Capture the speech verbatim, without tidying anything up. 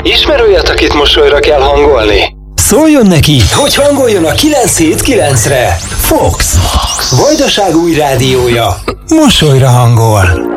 Ismer olyat, akit mosolyra kell hangolni? Szóljon neki, hogy hangoljon a kilenc hét kilencre. Fox, Vajdaság új rádiója. Mosolyra hangol.